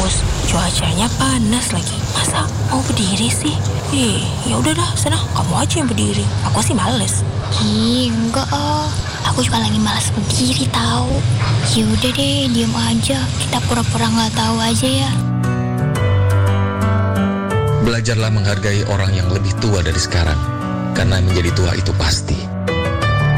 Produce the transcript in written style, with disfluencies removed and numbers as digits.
Terus cuacanya panas lagi. Masa mau berdiri sih? Ya udah dah, sana kamu aja yang berdiri. Aku sih males. Enggak aku juga lagi malas berdiri tahu. Ya udah deh, diam aja. Kita pura-pura nggak tahu aja ya. Belajarlah menghargai orang yang lebih tua dari sekarang, karena menjadi tua itu pasti